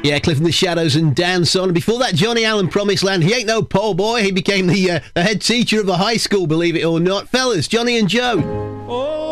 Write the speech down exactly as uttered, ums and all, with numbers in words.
Yeah, Cliff and the Shadows and Dance On. Before that, Johnny Allen, Promised Land. He ain't no poor boy. He became the, uh, the head teacher of a high school, believe it or not. Fellas, Johnny and Joe.